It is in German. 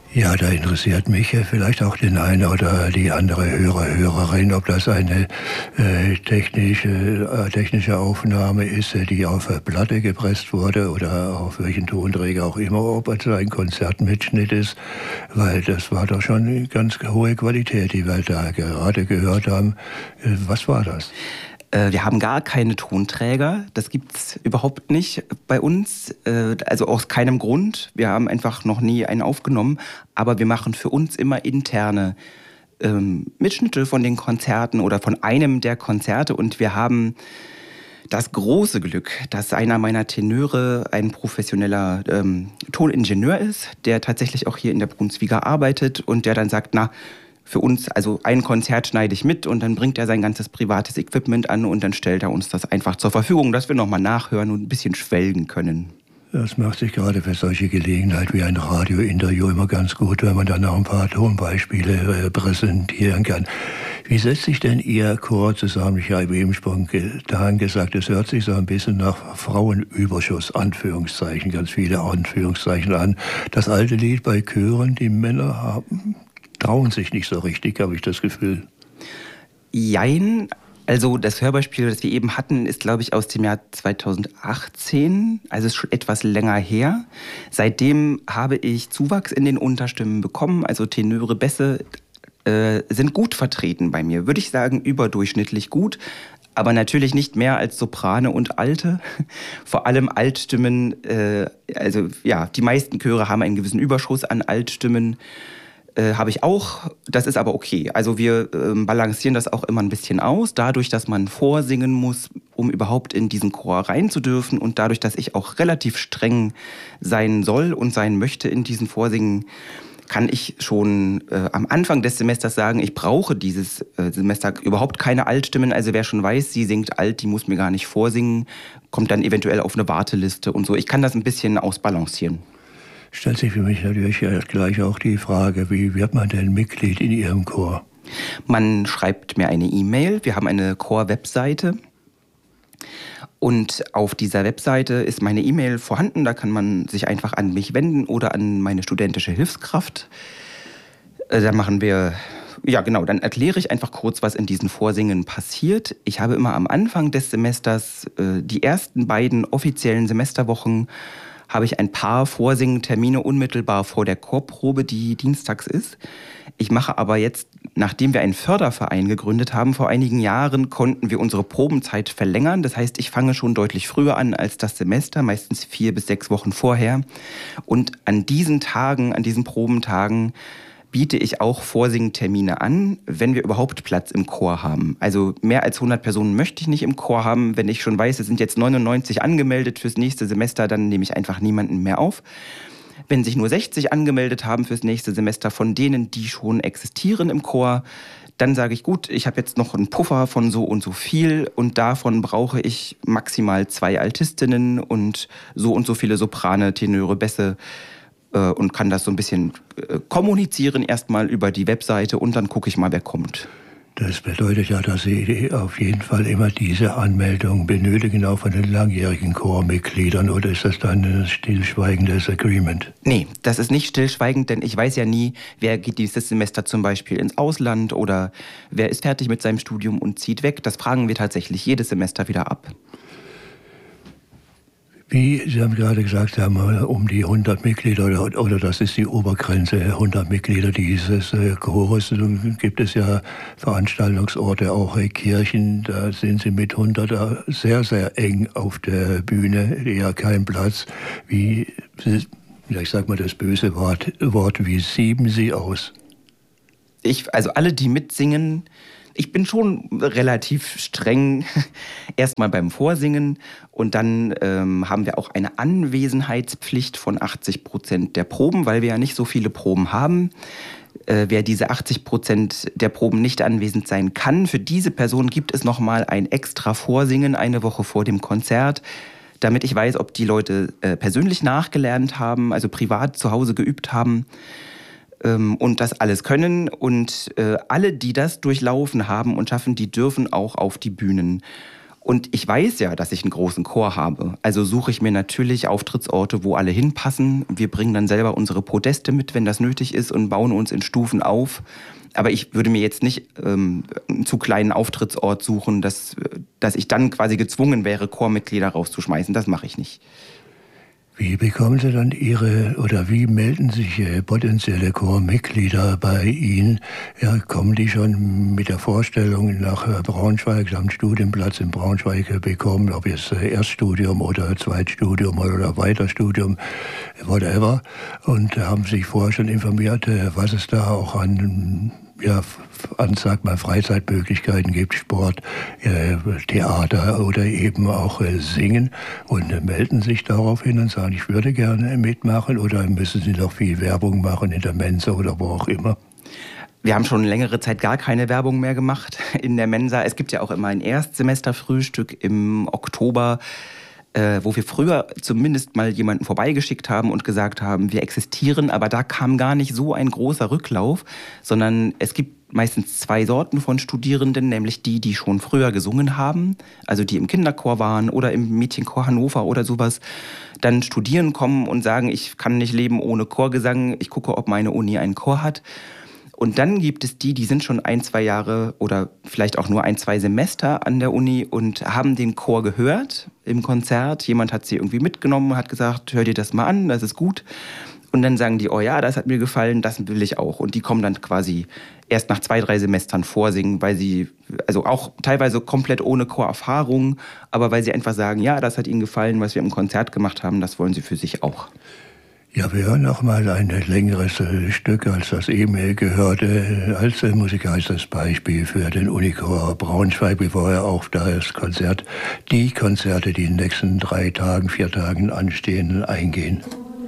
Ja, da interessiert mich vielleicht auch den einen oder die andere Hörerin, ob das eine technische Aufnahme ist, die auf Platte gepresst wurde oder auf welchen Tonträger auch immer, ob es ein Konzertmitschnitt ist, weil das war doch schon eine ganz hohe Qualität, die wir da gerade gehört haben. Was war das? Wir haben gar keine Tonträger, das gibt's überhaupt nicht bei uns, also aus keinem Grund. Wir haben einfach noch nie einen aufgenommen, aber wir machen für uns immer interne Mitschnitte von den Konzerten oder von einem der Konzerte und wir haben das große Glück, dass einer meiner Tenöre ein professioneller Toningenieur ist, der tatsächlich auch hier in der Brunswiga arbeitet und der dann sagt, na, für uns, also ein Konzert schneide ich mit und dann bringt er sein ganzes privates Equipment an und dann stellt er uns das einfach zur Verfügung, dass wir nochmal nachhören und ein bisschen schwelgen können. Das macht sich gerade für solche Gelegenheiten wie ein Radiointerview immer ganz gut, wenn man dann noch ein paar Tonbeispiele präsentieren kann. Wie setzt sich denn Ihr Chor zusammen? Ich habe eben spontan gesagt, es hört sich so ein bisschen nach Frauenüberschuss, Anführungszeichen, ganz viele Anführungszeichen an. Das alte Lied bei Chören, die Männer trauen sich nicht so richtig, habe ich das Gefühl. Jein. Also das Hörbeispiel, das wir eben hatten, ist, glaube ich, aus dem Jahr 2018. Also ist schon etwas länger her. Seitdem habe ich Zuwachs in den Unterstimmen bekommen. Also Tenöre, Bässe sind gut vertreten bei mir. Würde ich sagen, überdurchschnittlich gut. Aber natürlich nicht mehr als Soprane und Alte. Vor allem Altstimmen, also ja, die meisten Chöre haben einen gewissen Überschuss an Altstimmen. Habe ich auch, das ist aber okay. Also wir balancieren das auch immer ein bisschen aus, dadurch, dass man vorsingen muss, um überhaupt in diesen Chor rein zu dürfen und dadurch, dass ich auch relativ streng sein soll und sein möchte in diesen Vorsingen, kann ich schon am Anfang des Semesters sagen, ich brauche dieses Semester überhaupt keine Altstimmen. Also wer schon weiß, sie singt alt, die muss mir gar nicht vorsingen, kommt dann eventuell auf eine Warteliste und so. Ich kann das ein bisschen ausbalancieren. Stellt sich für mich natürlich gleich auch die Frage, wie wird man denn Mitglied in Ihrem Chor? Man schreibt mir eine E-Mail, wir haben eine Chor-Webseite und auf dieser Webseite ist meine E-Mail vorhanden, da kann man sich einfach an mich wenden oder an meine studentische Hilfskraft. Da machen wir, ja genau, dann erkläre ich einfach kurz, was in diesen Vorsingen passiert. Ich habe immer am Anfang des Semesters die ersten beiden offiziellen Semesterwochen habe ich ein paar Vorsingen-Termine unmittelbar vor der Chorprobe, die dienstags ist. Ich mache aber jetzt, nachdem wir einen Förderverein gegründet haben, vor einigen Jahren konnten wir unsere Probenzeit verlängern. Das heißt, ich fange schon deutlich früher an als das Semester, meistens 4 bis 6 Wochen vorher. Und an diesen Tagen, an diesen Probentagen, biete ich auch Vorsingtermine an, wenn wir überhaupt Platz im Chor haben. Also mehr als 100 Personen möchte ich nicht im Chor haben. Wenn ich schon weiß, es sind jetzt 99 angemeldet fürs nächste Semester, dann nehme ich einfach niemanden mehr auf. Wenn sich nur 60 angemeldet haben fürs nächste Semester von denen, die schon existieren im Chor, dann sage ich, gut, ich habe jetzt noch einen Puffer von so und so viel und davon brauche ich maximal 2 Altistinnen und so viele Soprane, Tenöre, Bässe, und kann das so ein bisschen kommunizieren erstmal über die Webseite und dann gucke ich mal, wer kommt. Das bedeutet ja, dass Sie auf jeden Fall immer diese Anmeldung benötigen, auch von den langjährigen Chormitgliedern, oder ist das dann ein stillschweigendes Agreement? Nee, das ist nicht stillschweigend, denn ich weiß ja nie, wer geht dieses Semester zum Beispiel ins Ausland oder wer ist fertig mit seinem Studium und zieht weg. Das fragen wir tatsächlich jedes Semester wieder ab. Wie Sie haben gerade gesagt, Sie haben um die 100 Mitglieder oder das ist die Obergrenze, 100 Mitglieder dieses Chores. Nun gibt es ja Veranstaltungsorte, auch Kirchen, da sind Sie mit 100 sehr, sehr eng auf der Bühne, ja kein Platz. Ich sag mal das böse Wort, wie sieben Sie aus? Also alle, die mitsingen, ich bin schon relativ streng, erstmal beim Vorsingen und dann haben wir auch eine Anwesenheitspflicht von 80% der Proben, weil wir ja nicht so viele Proben haben. Wer diese 80% der Proben nicht anwesend sein kann, für diese Person gibt es nochmal ein extra Vorsingen eine Woche vor dem Konzert, damit ich weiß, ob die Leute persönlich nachgelernt haben, also privat zu Hause geübt haben. Und das alles können und alle, die das durchlaufen haben und schaffen, die dürfen auch auf die Bühnen. Und ich weiß ja, dass ich einen großen Chor habe. Also suche ich mir natürlich Auftrittsorte, wo alle hinpassen. Wir bringen dann selber unsere Podeste mit, wenn das nötig ist, und bauen uns in Stufen auf. Aber ich würde mir jetzt nicht einen zu kleinen Auftrittsort suchen, dass ich dann quasi gezwungen wäre, Chormitglieder rauszuschmeißen. Das mache ich nicht. Wie bekommen Sie dann wie melden sich potenzielle Chormitglieder bei Ihnen? Ja, kommen die schon mit der Vorstellung nach Braunschweig, Sie haben einen Studienplatz in Braunschweig bekommen, ob jetzt Erststudium oder Zweitstudium oder Weiterstudium, whatever, und haben sich vorher schon informiert, was es da auch an Freizeitmöglichkeiten gibt, Sport, Theater oder eben auch Singen, und melden sich darauf hin und sagen, ich würde gerne mitmachen, oder müssen Sie noch viel Werbung machen in der Mensa oder wo auch immer? Wir haben schon längere Zeit gar keine Werbung mehr gemacht in der Mensa. Es gibt ja auch immer ein Erstsemesterfrühstück im Oktober, wo wir früher zumindest mal jemanden vorbeigeschickt haben und gesagt haben, wir existieren, aber da kam gar nicht so ein großer Rücklauf, sondern es gibt meistens 2 Sorten von Studierenden, nämlich die schon früher gesungen haben, also die im Kinderchor waren oder im Mädchenchor Hannover oder sowas, dann studieren kommen und sagen, ich kann nicht leben ohne Chorgesang, ich gucke, ob meine Uni einen Chor hat. Und dann gibt es die sind schon 1-2 Jahre oder vielleicht auch nur 1-2 Semester an der Uni und haben den Chor gehört im Konzert. Jemand hat sie irgendwie mitgenommen, hat gesagt, hör dir das mal an, das ist gut. Und dann sagen die, oh ja, das hat mir gefallen, das will ich auch. Und die kommen dann quasi erst nach 2-3 Semestern vorsingen, weil sie, also auch teilweise komplett ohne Chorerfahrung, aber weil sie einfach sagen, ja, das hat ihnen gefallen, was wir im Konzert gemacht haben, das wollen sie für sich auch. Ja, wir hören noch mal ein längeres Stück als das eben gehörte, als musikalisches Beispiel für den Unichor Braunschweig, bevor er auf die Konzerte, die in den nächsten 3 Tagen, 4 Tagen anstehen, eingehen.